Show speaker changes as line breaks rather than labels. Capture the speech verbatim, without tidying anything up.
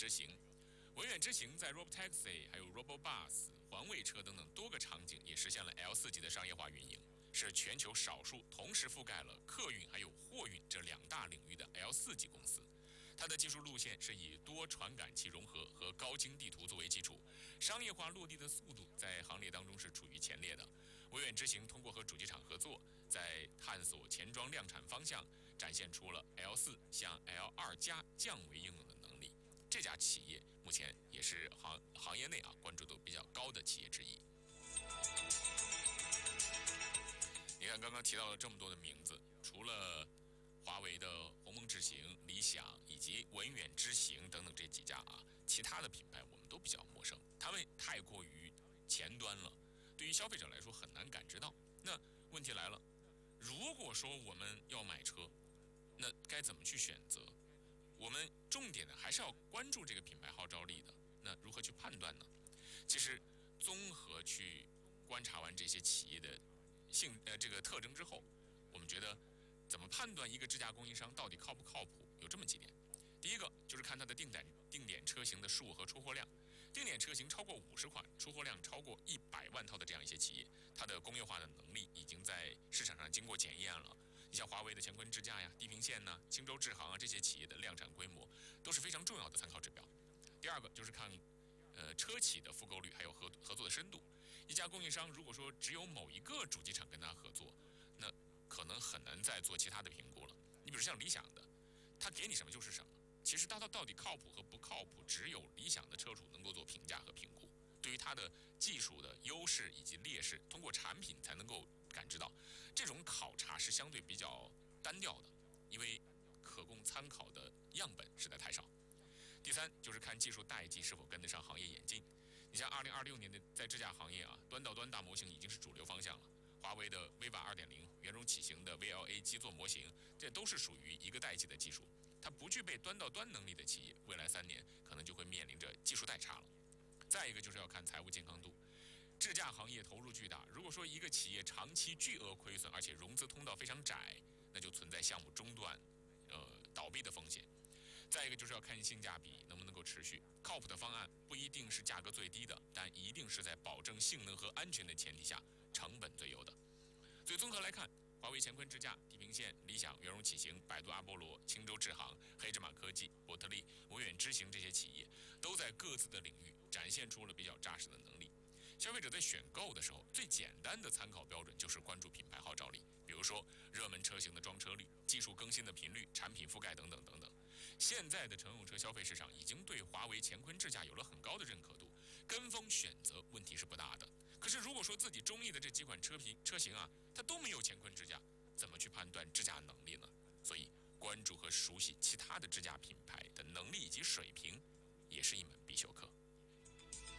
之行》。文远之行在 Robotaxi、还有 Robobus、环卫车等等多个场景也实现了 L 四 级的商业化运营，是全球少数同时覆盖了客运还有货运这两大领域的 L 四 级公司。它的技术路线是以多传感器融合和高精地图作为基础，商业化落地的速度在行列当中是处于前列的。微远之行通过和主机厂合作，在探索前装量产方向，展现出了 L 四 向 L 二 加降维应用的能力。这家企业目前也是行行业内啊关注度比较高的企业之一。你看，刚刚提到了这么多的名字，除了华为的鸿蒙智行、理想以及文远之行等等这几家啊，其他的品牌我们都比较陌生，他们太过于前端了，对于消费者来说很难感知到。那问题来了，如果说我们要买车，那该怎么去选择？我们重点的还是要关注这个品牌号召力的。那如何去判断呢？其实综合去观察完这些企业的性呃这个特征之后，我们觉得怎么判断一个智驾供应商到底靠不靠谱？有这么几点。第一个就是看它的定点定点车型的数和出货量，定点车型超过五十款，出货量超过一百万套的这样一些企业，它的工业化的能力已经在市场上经过检验了。你像华为的乾坤智驾呀、地平线呐、青州智行啊这些企业的量产规模都是非常重要的参考指标。第二个就是看呃车企的复购率还有合合作的深度。一家供应商如果说只有某一个主机厂跟他合作，那可能很难再做其他的评估了。你比如像理想的，他给你什么就是什么。其实它到到底靠谱和不靠谱，只有理想的车主能够做评价和评估。对于它的技术的优势以及劣势，通过产品才能够感知到。这种考察是相对比较单调的，因为可供参考的样本实在太少。第三就是看技术代际是否跟得上行业演进。你像二零二六年的在智驾行业啊，端到端大模型已经是主流方向了。华为的 Viva 二点零、圆融启行的 V L A 基座模型，这都是属于一个代际的技术。它不具备端到端能力的企业，未来三年可能就会面临着技术代差了。再一个就是要看财务健康度。智驾行业投入巨大，如果说一个企业长期巨额亏损，而且融资通道非常窄，那就存在项目中断、呃倒闭的风险。再一个就是要看性价比能不能够持续，靠谱的方案不一定是价格最低的，但一定是在保证性能和安全的前提下，成本最优的。所以综合来看，华为乾坤智驾、地平线、理想、圆融启行、百度阿波罗、青州智行、黑芝麻科技、伯特利、文远之行这些企业，都在各自的领域展现出了比较扎实的能力。消费者在选购的时候，最简单的参考标准就是关注品牌号召力，比如说热门车型的装车率、技术更新的频率、产品覆盖等等等等。现在的乘用车消费市场已经对华为乾坤智驾有了很高的认可度，跟风选择问题是不大的。可是如果说自己中意的这几款车型车型啊，它都没有乾坤智驾，怎么去判断智驾能力呢？所以关注和熟悉其他的智驾品牌的能力以及水平，也是一门必修课。